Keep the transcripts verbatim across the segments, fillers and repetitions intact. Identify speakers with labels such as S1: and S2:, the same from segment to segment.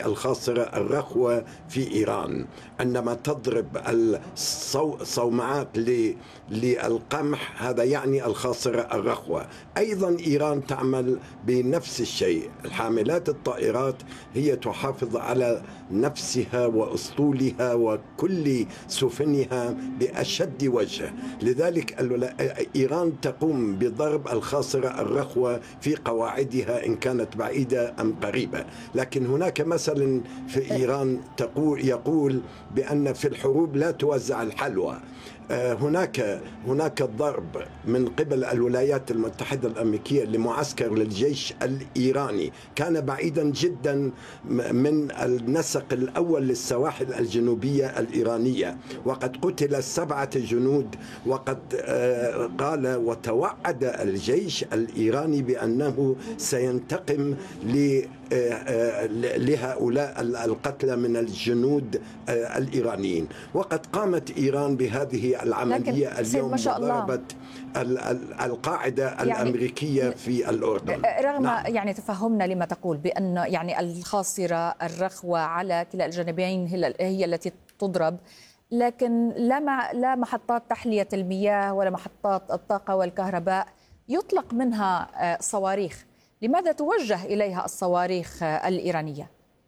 S1: يعني الخاصرة الرخوة في إيران عندما تضرب الصومعات للقمح، هذا يعني الخاصرة الرخوة. أيضا إيران تعمل بنفس الشيء، الحاملات الطائرات هي تحافظ على نفسها وأسطولها وكل سفنها بأشد وجه. لذلك إيران تقوم بضرب الخاصرة الرخوة في قواعدها إن كانت بعيدة أم قريبة. لكن هناك مثل في إيران تقول يقول بأن في الحروب لا توزع الحلوى. هناك هناك ضرب من قبل الولايات المتحدة الأمريكية لمعسكر للجيش الإيراني كان بعيدا جدا من النسق الأول للسواحل الجنوبية الإيرانية، وقد قتل سبعة جنود. وقد قال وتوعد الجيش الإيراني بأنه سينتقم ل لهؤلاء القتلى من الجنود الإيرانيين. وقد قامت إيران بهذه العملية اليوم وضربت القاعدة يعني الأمريكية في الأردن.
S2: رغم نعم. يعني تفهمنا لما تقول بأن يعني الخاصرة الرخوة على كلا الجانبين هي التي تضرب، لكن لا لا محطات تحلية المياه ولا محطات الطاقة والكهرباء يطلق منها صواريخ. لماذا توجه إليها الصواريخ الإيرانية؟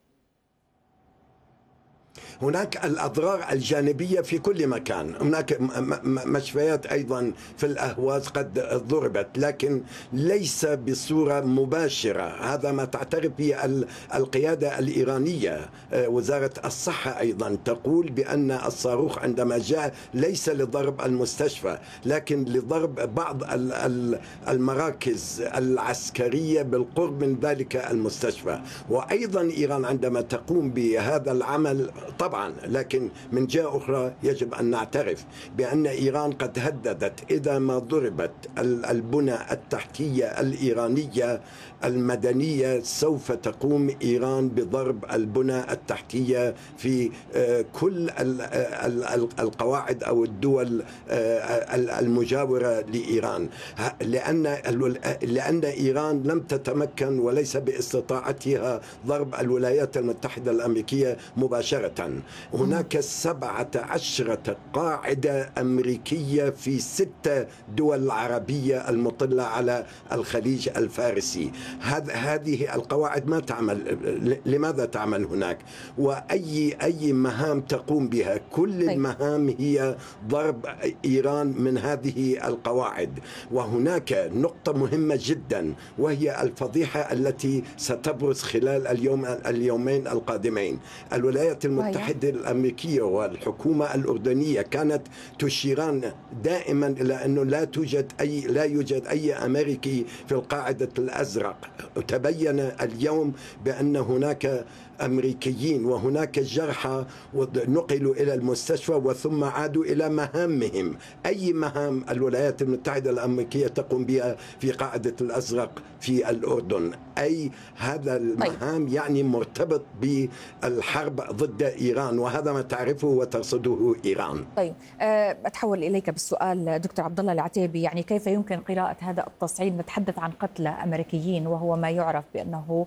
S1: هناك الأضرار الجانبية في كل مكان. هناك مشفيات أيضا في الأهواز قد ضربت، لكن ليس بصورة مباشرة. هذا ما تعترف به القيادة الإيرانية. وزارة الصحة أيضا تقول بأن الصاروخ عندما جاء ليس لضرب المستشفى، لكن لضرب بعض المراكز العسكرية بالقرب من ذلك المستشفى. وأيضا إيران عندما تقوم بهذا العمل طبعا، لكن من جهة أخرى يجب أن نعترف بأن إيران قد هددت إذا ما ضربت البنى التحتية الإيرانية المدنية سوف تقوم إيران بضرب البنى التحتية في كل القواعد أو الدول المجاورة لإيران، لأن لأن إيران لم تتمكن وليس باستطاعتها ضرب الولايات المتحدة الأمريكية مباشرة. هناك سبعة عشرة قاعدة أمريكية في ستة دول عربية المطلة على الخليج الفارسي. هذه القواعد ما تعمل. لماذا تعمل هناك؟ وأي أي مهام تقوم بها، كل المهام هي ضرب إيران من هذه القواعد. وهناك نقطة مهمة جدا وهي الفضيحة التي ستبرز خلال اليوم اليومين القادمين. الولايات المتحدة الأمريكية والحكومة الأردنية كانت تشيران دائما إلى أنه لا توجد أي لا يوجد أي أمريكي في القاعدة الأزرق. تبين اليوم بأن هناك أمريكيين وهناك جرحى نقلوا إلى المستشفى وثم عادوا إلى مهامهم. أي مهام الولايات المتحدة الأمريكية تقوم بها في قاعدة الأزرق في الأردن؟ أي هذا المهام يعني مرتبط بالحرب ضد إيران، وهذا ما تعرفه وترصده إيران.
S2: طيب أتحول إليك بالسؤال دكتور عبد الله العتيبي، يعني كيف يمكن قراءة هذا التصعيد؟ نتحدث عن قتلى أمريكيين وهو ما يعرف بأنه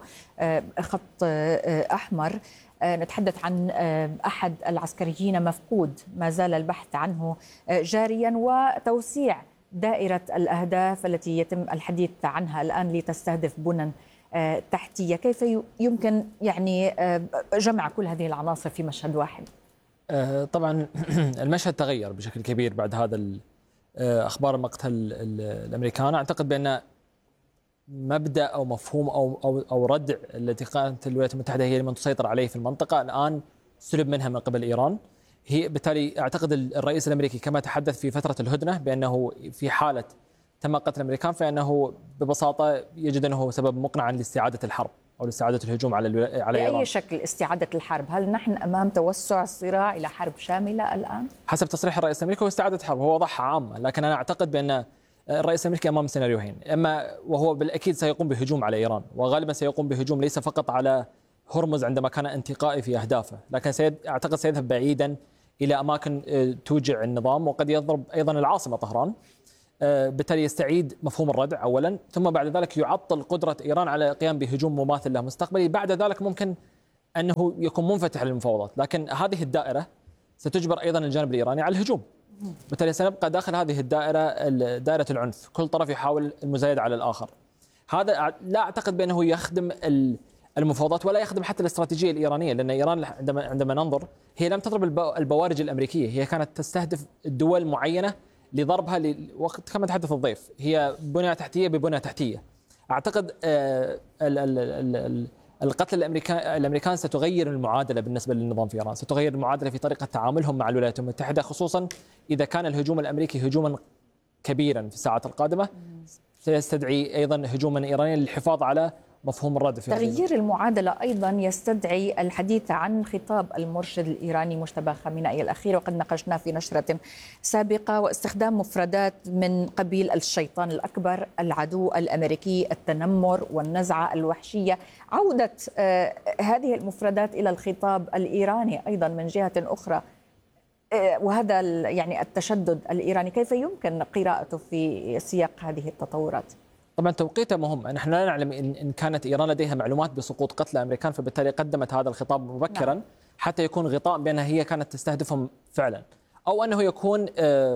S2: خط أحمر، نتحدث عن أحد العسكريين مفقود ما زال البحث عنه جاريا، وتوسيع دائرة الأهداف التي يتم الحديث عنها الآن لتستهدف بنى تحتية. كيف يمكن يعني جمع كل هذه العناصر في مشهد واحد؟
S3: طبعا المشهد تغير بشكل كبير بعد هذا أخبار مقتل الأمريكان. أعتقد بأن مبدأ أو مفهوم أو أو أو ردع التي كانت الولايات المتحدة هي من تسيطر عليه في المنطقة الآن سلب منها من قبل إيران. هي بالتالي أعتقد الرئيس الأمريكي كما تحدث في فترة الهدنة بأنه في حالة تم قتل الأمريكان فإنه ببساطة يجد أنه سبب مقنع لاستعادة الحرب أو لاستعادة الهجوم على على إيران.
S2: بأي شكل استعادة الحرب؟ هل نحن أمام توسع الصراع إلى حرب شاملة الآن؟
S3: حسب تصريح الرئيس الأمريكي هو استعادة حرب، هو وضعها عامة، لكن أنا أعتقد بأن الرئيس الأمريكي أمام سيناريوهين، إما وهو بالأكيد سيقوم بهجوم على إيران، وغالبا سيقوم بهجوم ليس فقط على هرمز عندما كان انتقائي في أهدافه، لكن سيد أعتقد سيذهب بعيدا إلى أماكن توجع النظام، وقد يضرب أيضا العاصمة طهران. بالتالي يستعيد مفهوم الردع أولا، ثم بعد ذلك يعطل قدرة إيران على القيام بهجوم مماثل له مستقبلي. بعد ذلك ممكن أنه يكون منفتح للمفاوضات، لكن هذه الدائرة ستجبر أيضا الجانب الإيراني على الهجوم. بالتالي سنبقى داخل هذه الدائرة دائرة العنف، كل طرف يحاول المزايدة على الآخر. هذا لا أعتقد بأنه يخدم المفاوضات ولا يخدم حتى الاستراتيجية الإيرانية، لأن إيران عندما عندما ننظر هي لم تضرب البوارج الأمريكية، هي كانت تستهدف دول معينة لضربها وقت كما تحدث الضيف، هي بنية تحتية ببنية تحتية. أعتقد القتل الأمريكان الأمريكان ستغير المعادلة بالنسبة للنظام في إيران، ستغير المعادلة في طريقة تعاملهم مع الولايات المتحدة، خصوصا إذا كان الهجوم الأمريكي هجوما كبيرا في الساعات القادمة سيستدعي أيضا هجوما إيرانيا للحفاظ على مفهوم الرد. في
S2: تغيير المعادلة أيضا يستدعي الحديث عن خطاب المرشد الإيراني مجتبى خامنئي الأخير، وقد ناقشنا في نشرة سابقة، واستخدام مفردات من قبيل الشيطان الأكبر، العدو الأمريكي، التنمر والنزعة الوحشية. عودة آه هذه المفردات إلى الخطاب الإيراني أيضا من جهة أخرى، آه وهذا يعني التشدد الإيراني، كيف يمكن قراءته في سياق هذه التطورات؟
S3: طبعا توقيته مهم، نحن لا نعلم إن كانت إيران لديها معلومات بسقوط قتلى أمريكان، فبالتالي قدمت هذا الخطاب مبكرا نعم. حتى يكون غطاء بأنها هي كانت تستهدفهم فعلا، أو أنه يكون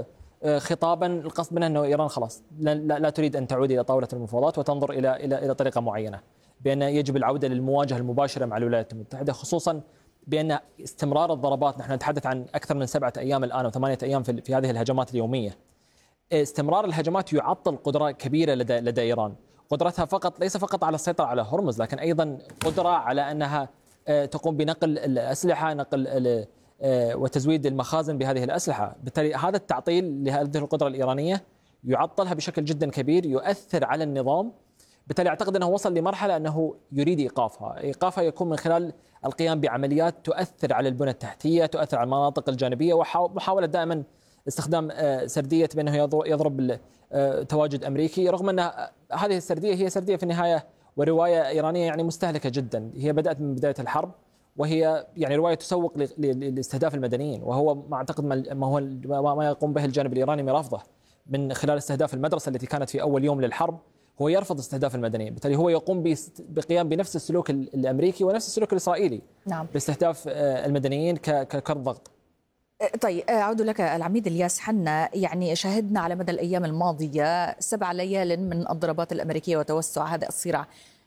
S3: خطابا القصد منه أنه إيران خلاص لا, لا تريد أن تعود إلى طاولة المفاوضات وتنظر إلى إلى إلى طريقة معينة، بأن يجب العودة للمواجهة المباشرة مع الولايات المتحدة، خصوصا بأن استمرار الضربات، نحن نتحدث عن أكثر من سبعة أيام الآن وثمانية أيام في, في هذه الهجمات اليومية. استمرار الهجمات يعطل قدرة كبيرة لدى, لدى إيران، قدرتها فقط ليس فقط على السيطرة على هرمز، لكن أيضا قدرة على أنها تقوم بنقل الأسلحة، نقل وتزويد المخازن بهذه الأسلحة. بالتالي هذا التعطيل لهذه القدرة الإيرانية يعطلها بشكل جدا كبير، يؤثر على النظام. بالتالي أعتقد أنه وصل لمرحلة أنه يريد إيقافها، إيقافها يكون من خلال القيام بعمليات تؤثر على البنى التحتية، تؤثر على المناطق الجانبية، ومحاولة دائما استخدام سردية بأنه يضرب تواجد أمريكي، رغم أن هذه السردية هي سردية في النهاية ورواية إيرانية يعني مستهلكة جدا، هي بدأت من بداية الحرب، وهي يعني رواية تسوق لاستهداف المدنيين، وهو ما أعتقد ما هو ما يقوم به الجانب الإيراني من رفضه من خلال استهداف المدرسة التي كانت في أول يوم للحرب، هو يرفض استهداف المدنيين. بالتالي هو يقوم بقيام بنفس السلوك الأمريكي ونفس السلوك الإسرائيلي نعم. باستهداف المدنيين ككرة ضغط.
S2: طيب أعود لك العميد الياس حنا، يعني شاهدنا على مدى الأيام الماضية سبع ليال من الضربات الأمريكية وتوسع هذا الصراع.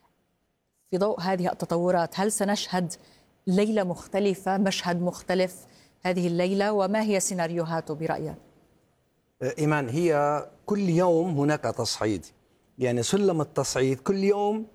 S2: في ضوء هذه التطورات هل سنشهد ليلة مختلفة، مشهد مختلف هذه الليلة، وما هي سيناريوهاته برأيك؟
S4: إيمان، هي كل يوم هناك تصعيد، يعني سلم التصعيد كل يوم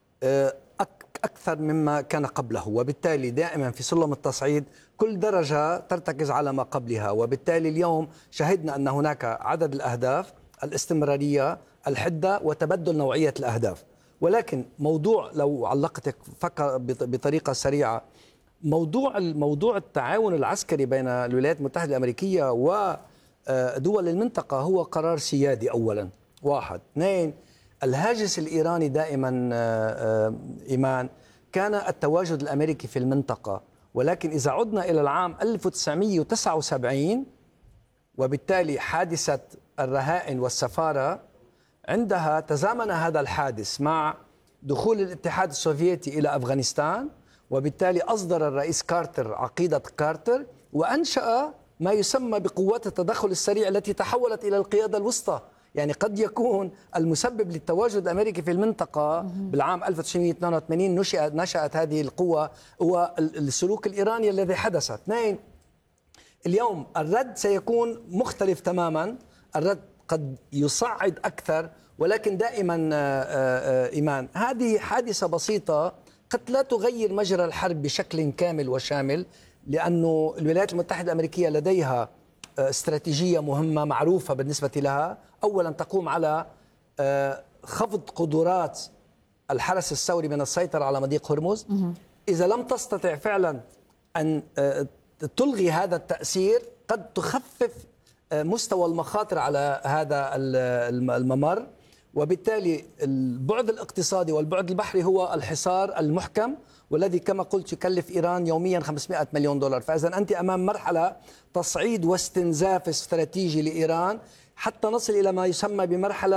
S4: أكثر مما كان قبله، وبالتالي دائما في سلم التصعيد كل درجة ترتكز على ما قبلها، وبالتالي اليوم شهدنا أن هناك عدد الأهداف، الاستمرارية، الحدة، وتبدل نوعية الأهداف. ولكن موضوع لو علقتك فكر بطريقة سريعة، موضوع الموضوع التعاون العسكري بين الولايات المتحدة الأمريكية ودول المنطقة هو قرار سيادي أولا، واحد. اثنين، الهاجس الإيراني دائما إيمان كان التواجد الأمريكي في المنطقة، ولكن إذا عدنا إلى العام ألف وتسعمئة وتسعة وسبعين وبالتالي حادثة الرهائن والسفارة، عندها تزامن هذا الحادث مع دخول الاتحاد السوفيتي إلى أفغانستان، وبالتالي أصدر الرئيس كارتر عقيدة كارتر وأنشأ ما يسمى بقوات التدخل السريع التي تحولت إلى القيادة الوسطى. يعني قد يكون المسبب للتواجد الأمريكي في المنطقة بالعام ألف وتسعمئة واثنين وثمانين نشأت نشأت هذه القوة هو السلوك الإيراني الذي حدث. اثنين، اليوم الرد سيكون مختلف تماما، الرد قد يصعد أكثر، ولكن دائما إيمان هذه حادثة بسيطة قد لا تغير مجرى الحرب بشكل كامل وشامل، لأنه الولايات المتحدة الأمريكية لديها استراتيجية مهمة معروفة بالنسبة لها، أولا تقوم على خفض قدرات الحرس الثوري من السيطرة على مضيق هرمز. إذا لم تستطع فعلا أن تلغي هذا التأثير قد تخفف مستوى المخاطر على هذا الممر، وبالتالي البعد الاقتصادي والبعد البحري هو الحصار المحكم، والذي كما قلت يكلف إيران يوميا خمسمئة مليون دولار. فإذا أنت أمام مرحلة تصعيد واستنزاف استراتيجي لإيران حتى نصل إلى ما يسمى بمرحلة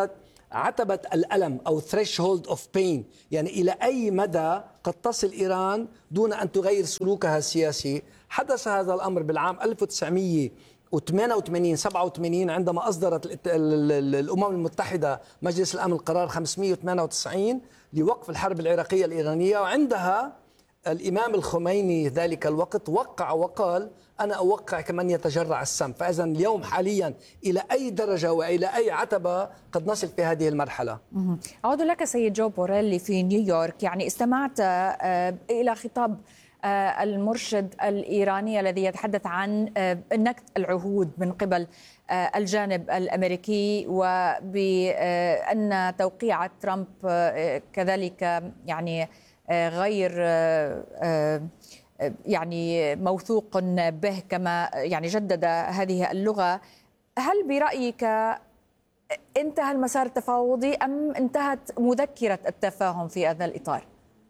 S4: عتبة الألم أو threshold of pain، يعني إلى أي مدى قد تصل إيران دون أن تغير سلوكها السياسي. حدث هذا الأمر بالعام ألف وتسعمئة وثمانية وثمانين سبعة وثمانين عندما أصدرت الأمم المتحدة مجلس الأمن القرار خمسمئة وثمانية وتسعين لوقف الحرب العراقية الإيرانية، وعندها الإمام الخميني ذلك الوقت وقع وقال أنا أوقع كمن يتجرع السم. فإذا اليوم حاليا إلى أي درجة وإلى أي عتبة قد نصل في هذه المرحلة؟
S2: أعود لك سيد جو بوريلي في نيويورك، يعني استمعت إلى خطاب المرشد الإيراني الذي يتحدث عن نكث العهود من قبل الجانب الأمريكي، وبأن توقيع ترامب كذلك يعني غير يعني موثوق به، كما يعني جدد هذه اللغة. هل برأيك انتهى المسار التفاوضي أم انتهت مذكرة التفاهم في هذا الإطار؟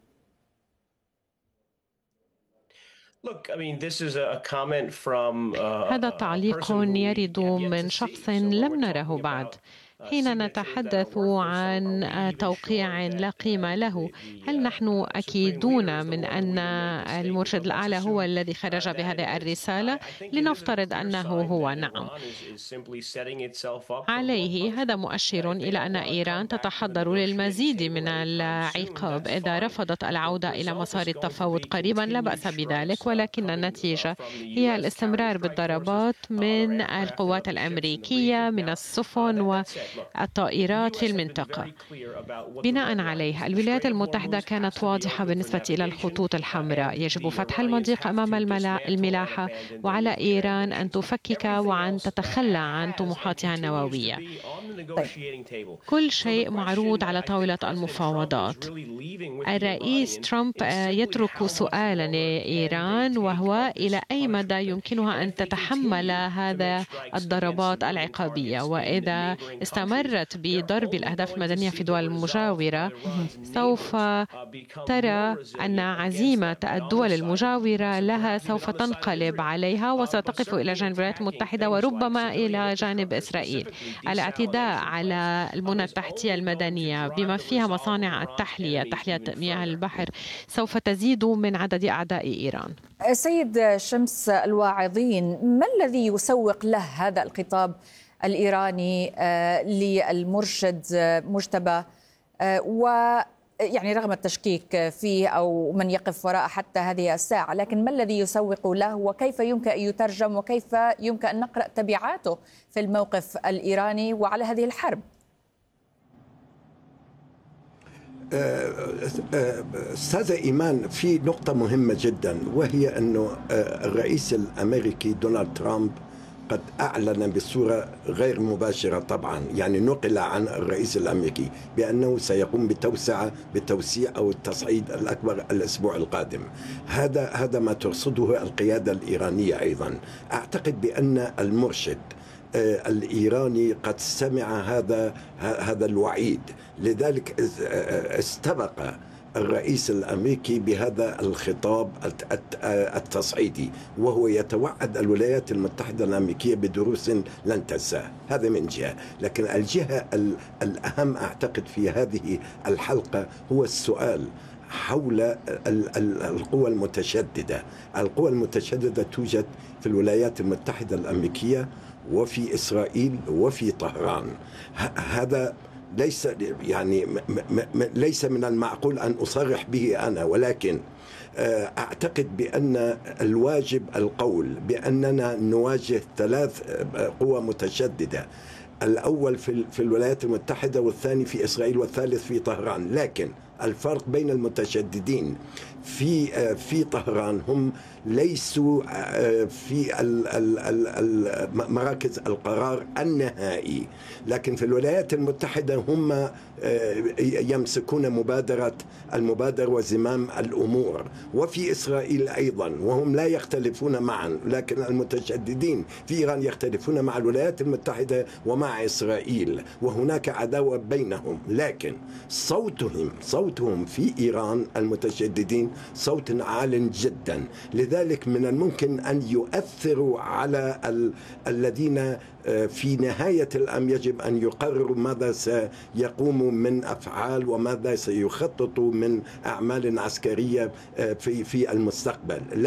S5: هذا تعليق يرد من شخص لم نره بعد. حين نتحدث عن توقيع لا قيمة له، هل نحن أكيدون من أن المرشد الأعلى هو الذي خرج بهذه الرسالة؟ لنفترض أنه هو، نعم. عليه هذا مؤشر إلى أن إيران تتحضر للمزيد من العقاب إذا رفضت العودة إلى مسار التفاوض قريبا. لا بأس بذلك، ولكن النتيجة هي الاستمرار بالضربات من القوات الأمريكية، من السفن و الطائرات في المنطقة. بناء عليه الولايات المتحدة كانت واضحة بالنسبة إلى الخطوط الحمراء، يجب فتح المضيق أمام الملاحة، وعلى إيران أن تفكك وأن تتخلى عن طموحاتها النووية. طيب. كل شيء معروض على طاولة المفاوضات. الرئيس ترامب يترك سؤالا لإيران، وهو إلى أي مدى يمكنها أن تتحمل هذا الضربات العقابية، وإذا استمرت بضرب الأهداف المدنية في دول المجاورة سوف ترى أن عزيمة الدول المجاورة لها سوف تنقلب عليها وستقف إلى جانب الولايات المتحدة وربما إلى جانب إسرائيل. الاعتداء على البنى التحتية المدنية بما فيها مصانع التحلية تحلية مياه البحر سوف تزيد من عدد أعداء إيران.
S2: سيد شمس الواعظين، ما الذي يسوق له هذا الخطاب الإيراني للمرشد مجتبى، ويعني رغم التشكيك فيه أو من يقف وراء حتى هذه الساعة، لكن ما الذي يسوق له وكيف يمكن أن يترجم وكيف يمكن أن نقرأ تبعاته في الموقف الإيراني وعلى هذه الحرب؟
S1: أستاذة إيمان، في نقطة مهمة جدا، وهي أنه الرئيس الأمريكي دونالد ترامب قد أعلن بصورة غير مباشرة طبعا، يعني نقل عن الرئيس الأمريكي بأنه سيقوم بتوسعة بتوسيع أو التصعيد الأكبر الأسبوع القادم. هذا هذا ما ترصده القيادة الإيرانية أيضا. أعتقد بأن المرشد الإيراني قد سمع هذا هذا الوعيد، لذلك استبق الرئيس الأمريكي بهذا الخطاب التصعيدي، وهو يتوعد الولايات المتحدة الأمريكية بدروس لن تنساه. هذا من جهة، لكن الجهة الأهم أعتقد في هذه الحلقة هو السؤال حول القوى المتشددة. القوى المتشددة توجد في الولايات المتحدة الأمريكية وفي إسرائيل وفي طهران. هذا ليس يعني ليس من المعقول أن أصرح به أنا، ولكن أعتقد بأن الواجب القول بأننا نواجه ثلاث قوى متشددة، الأول في في الولايات المتحدة، والثاني في إسرائيل، والثالث في طهران. لكن الفرق بين المتشددين في في طهران هم ليسوا في مراكز القرار النهائي، لكن في الولايات المتحدة هم يمسكون مبادرة المبادرة وزمام الأمور، وفي إسرائيل أيضا، وهم لا يختلفون معا، لكن المتشددين في إيران يختلفون مع الولايات المتحدة ومع إسرائيل، وهناك عداوة بينهم. لكن صوتهم صوت صوتهم في إيران المتشددين صوت عال جدا، لذلك من الممكن أن يؤثروا على ال... الذين في نهاية الأمر يجب أن يقرروا ماذا سيقوموا من أفعال وماذا سيخططوا من أعمال عسكرية في في المستقبل.